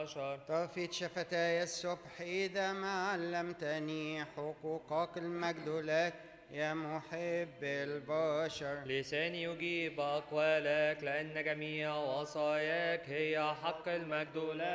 طفيت شفتاي الصبح إذا ما علمتني حقوقك المجد لك يا محب البشر. لساني يجيب أقوالك لأن جميع وصاياك هي حق المجد لك.